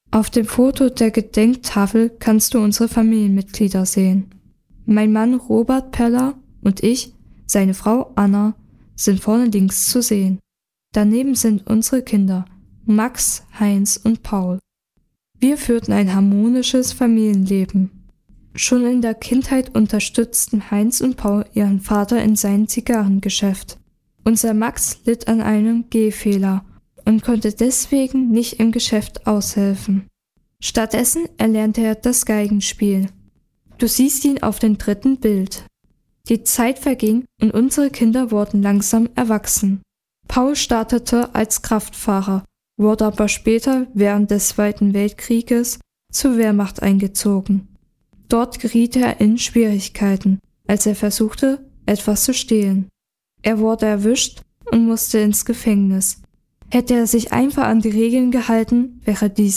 Auf dem Foto der Gedenktafel kannst du unsere Familienmitglieder sehen. Mein Mann Robert Peller und ich, seine Frau Anna, sind vorne links zu sehen. Daneben sind unsere Kinder Max, Heinz und Paul. Wir führten ein harmonisches Familienleben. Schon in der Kindheit unterstützten Heinz und Paul ihren Vater in seinem Zigarrengeschäft. Unser Max litt an einem Gehfehler und konnte deswegen nicht im Geschäft aushelfen. Stattdessen erlernte er das Geigenspiel. Du siehst ihn auf dem 3. Bild. Die Zeit verging und unsere Kinder wurden langsam erwachsen. Paul startete als Kraftfahrer, wurde aber später während des Zweiten Weltkrieges zur Wehrmacht eingezogen. Dort geriet er in Schwierigkeiten, als er versuchte, etwas zu stehlen. Er wurde erwischt und musste ins Gefängnis. Hätte er sich einfach an die Regeln gehalten, wäre dies